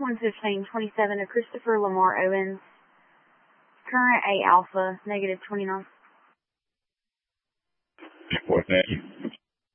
11527 to Christopher Lamar Owens. Current A alpha, -29. What's that?